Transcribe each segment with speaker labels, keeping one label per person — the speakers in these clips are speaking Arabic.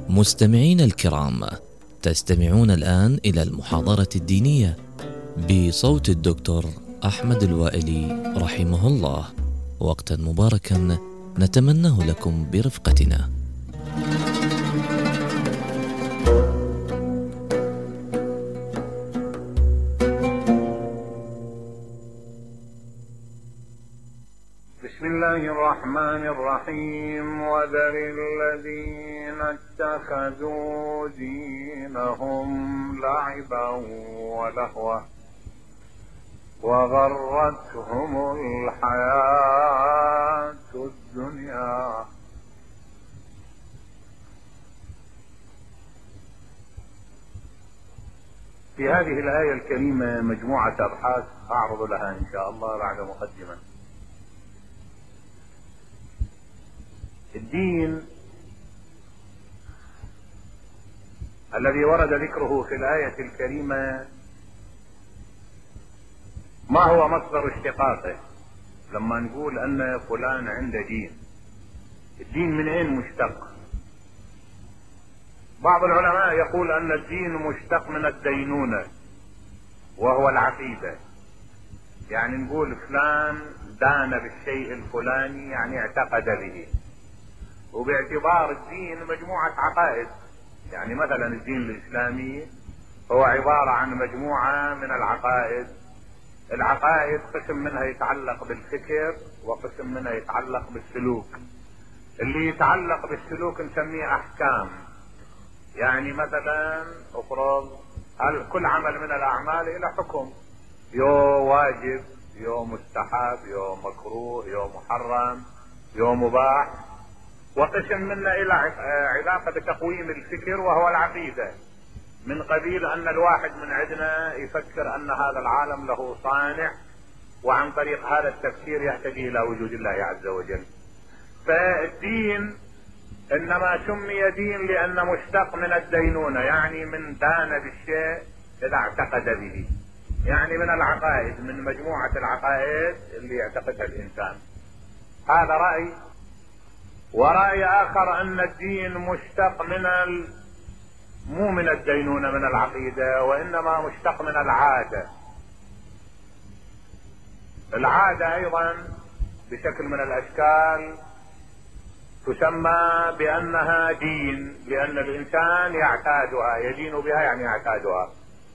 Speaker 1: مستمعين الكرام، تستمعون الآن إلى المحاضرة الدينية بصوت الدكتور أحمد الوائلي رحمه الله. وقتا مباركا نتمناه لكم برفقتنا.
Speaker 2: بسم الله الرحمن الرحيم. وذر الذين اتخذوا دينهم لعبا ولهوا وغرتهم الحياة الدنيا في هذه الآية الكريمة مجموعة أبحاث أعرض لها إن شاء الله بعد مقدمة. الدين الذي ورد ذكره في الآية الكريمة ما هو مصدر اشتقاقه؟ لما نقول أن فلان عنده دين، الدين من أين مشتق؟ بعض العلماء يقول أن الدين مشتق من الدينونة وهو العقيدة. يعني نقول فلان دان بالشيء الفلاني، يعني اعتقد به، وباعتبار الدين مجموعة عقائد. يعني مثلا الدين الإسلامي هو عبارة عن مجموعة من العقائد. العقائد قسم منها يتعلق بالفكر وقسم منها يتعلق بالسلوك. اللي يتعلق بالسلوك نسميه أحكام. يعني مثلا افرض كل عمل من الأعمال إلى حكم، يو واجب، يو مستحب، يو مكروه، يو محرم، يو مباح. وقسم منا الى علاقة بتقويم الفكر وهو العقيدة، من قبيل ان الواحد من عندنا يفكر ان هذا العالم له صانع، وعن طريق هذا التفكير يهتدي الى وجود الله عز وجل. فالدين انما سمي دين لان مشتق من الدينونة، يعني من دان بالشيء اذا اعتقد به، يعني من العقائد، من مجموعة العقائد اللي يعتقدها الانسان. هذا رأي. ورأي آخر أن الدين مشتق مو من الدينونة، من العقيدة، وإنما مشتق من العادة. العادة أيضا بشكل من الأشكال تسمى بأنها دين، لأن الإنسان يعتادها، يدين بها يعني يعتادها.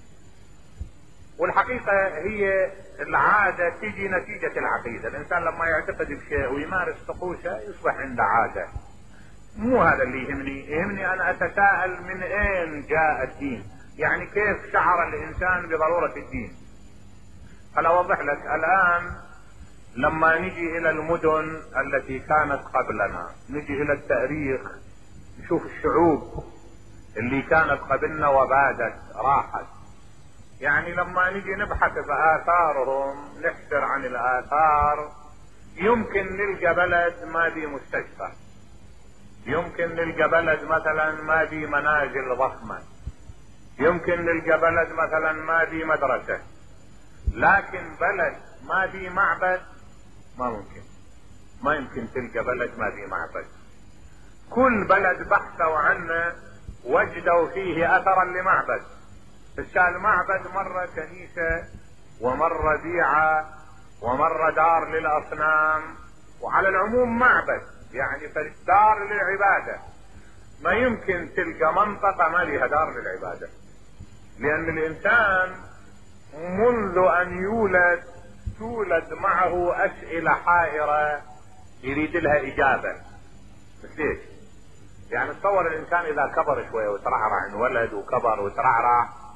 Speaker 2: والحقيقة هي العادة تيجي نتيجة العقيدة. الإنسان لما يعتقد بشيء ويمارس طقوسه يصبح عنده عادة. مو هذا اللي يهمني أنا أتساءل من أين جاء الدين، يعني كيف شعر الإنسان بضرورة الدين. أنا أوضح لك. الآن لما نجي إلى المدن التي كانت قبلنا، نجي إلى التاريخ، نشوف الشعوب اللي كانت قبلنا وبادت راحت. يعني لما نجي نبحث في آثارهم، نحسر عن الآثار، يمكن نلقى بلد ما بي مستشفى، يمكن نلقى بلد مثلا ما بي منازل ضخمة، يمكن نلقى بلد مثلا ما بي مدرسة. لكن بلد ما بي معبد ما ممكن. ما يمكن تلقى بلد ما بي معبد. كل بلد بحثوا عنه وجدوا فيه أثرا لمعبد. المعبد مرة كنيسة، ومرة بيعة، ومرة دار للأصنام، وعلى العموم معبد، يعني دار للعبادة. ما يمكن تلقى منطقة ما لها دار للعبادة، لأن الإنسان منذ أن يولد تولد معه أسئلة حائرة يريد لها إجابة. ليش؟ يعني تصور الإنسان إذا كبر شوية وترعرع، ولد وكبر وترعرع،